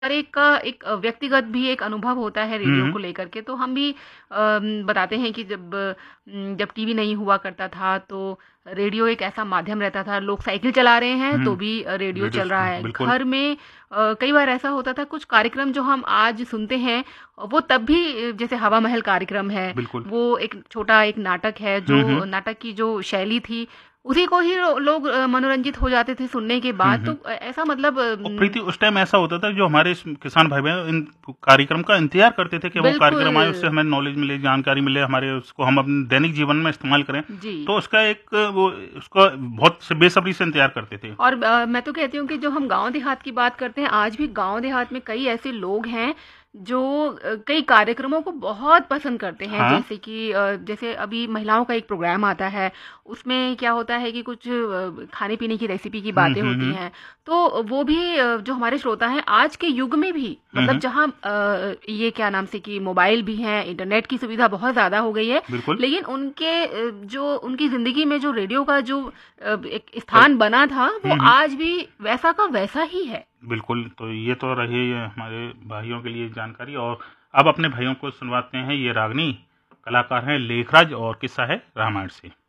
हर एक का एक व्यक्तिगत भी एक अनुभव होता है रेडियो हम्म। को लेकर के। तो हम भी बताते हैं कि जब टीवी नहीं हुआ करता था तो रेडियो एक ऐसा माध्यम रहता था। लोग साइकिल चला रहे हैं तो भी रेडियो रेडियो चल रहा है। बिल्कुल। घर में कई बार ऐसा होता था, कुछ कार्यक्रम जो हम आज सुनते हैं वो तब भी जैसे हवा महल कार्यक्रम है, बिल्कुल। वो एक छोटा एक नाटक है, जो हम्म। नाटक की जो शैली थी उसी को ही लोग मनोरंजित हो जाते थे सुनने के हम्म। बाद। तो ऐसा मतलब और प्रीति उस टाइम ऐसा होता था, जो हमारे किसान भाई बहन इन कार्यक्रम का इंतजार करते थे कि वो बिल्कुल। कार्यक्रम आए, उससे हमें नॉलेज मिले, जानकारी मिले, हमारे उसको हम अपने दैनिक जीवन में इस्तेमाल करें। जी। तो उसका एक वो उसका बहुत बेसब्री से इंतजार करते थे। और मैं तो कहती हूँ कि जो हम गांव देहात की बात करते हैं, आज भी गांव देहात में कई ऐसे लोग हैं जो कई कार्यक्रमों को बहुत पसंद करते हैं। हाँ। जैसे कि जैसे अभी महिलाओं का एक प्रोग्राम आता है, उसमें क्या होता है कि कुछ खाने पीने की रेसिपी की बातें होती हम्म। हैं। तो वो भी जो हमारे श्रोता हैं आज के युग में भी, मतलब हम्म। जहाँ ये क्या नाम से कि मोबाइल भी हैं, इंटरनेट की सुविधा बहुत ज़्यादा हो गई है, बिल्कुल। लेकिन उनके जो उनकी ज़िंदगी में जो रेडियो का जो एक चल। स्थान बना था वो हम्म। आज भी वैसा का वैसा ही है। बिल्कुल। तो ये तो रही हमारे भाइयों के लिए जानकारी। और अब अपने भाइयों को सुनवाते हैं, ये रागनी कलाकार हैं लेखराज, और किस्सा है रामायण से।